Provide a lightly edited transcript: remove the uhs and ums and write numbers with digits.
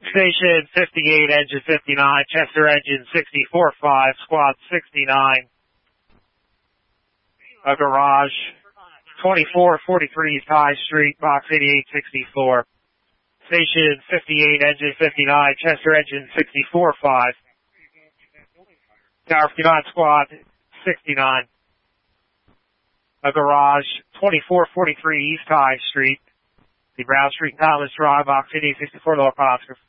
Station 58, engine 59, Chester engine 64-5, squad 69. A garage 2443 East High Street, box 8864. Station 58, engine 59, Chester engine 64-5. Tower 59, squad 69. A garage 2443 East High Street, the Brown Street, Thomas Drive, box 8864, Lower Oscar.